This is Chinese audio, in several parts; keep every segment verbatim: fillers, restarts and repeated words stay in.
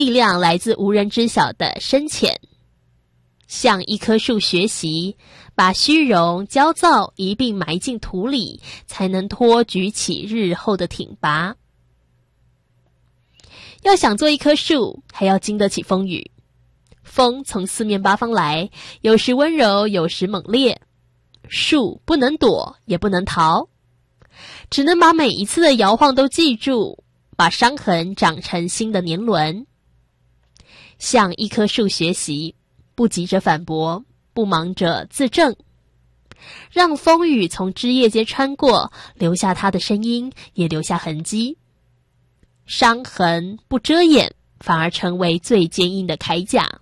力量来自无人知晓的深浅。向一棵树学习，把虚荣、焦躁一并埋进土里，才能托举起日后的挺拔。要想做一棵树，还要经得起风雨。风从四面八方来，有时温柔，有时猛烈。树不能躲，也不能逃，只能把每一次的摇晃都记住，把伤痕长成新的年轮。向一棵树学习，不急着反驳，不忙着自证，让风雨从枝叶间穿过，留下它的声音，也留下痕迹。伤痕不遮掩，反而成为最坚硬的铠甲。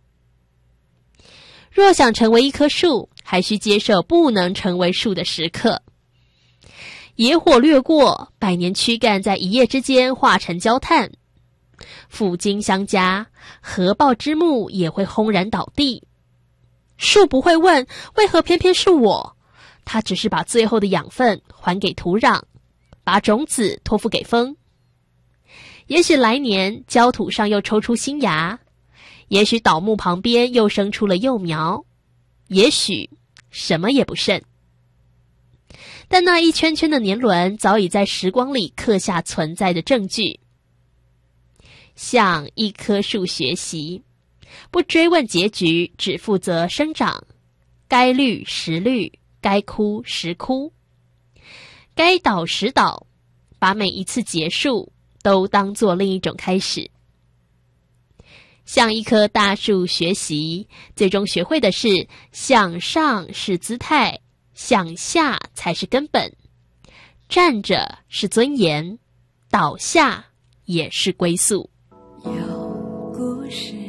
若想成为一棵树，还需接受不能成为树的时刻。野火掠过，百年躯干在一夜之间化成焦炭。抚今相加，合抱之木也会轰然倒地。树不会问为何偏偏是我，它只是把最后的养分还给土壤，把种子托付给风。也许来年焦土上又抽出新芽，也许倒木旁边又生出了幼苗，也许什么也不剩。但那一圈圈的年轮早已在时光里刻下存在的证据。向一棵树学习，不追问结局，只负责生长。该绿时绿，该枯时枯，该倒时倒，把每一次结束都当作另一种开始。向一棵大树学习，最终学会的是向上是姿态，向下才是根本。站着是尊严，倒下也是归宿。 有故事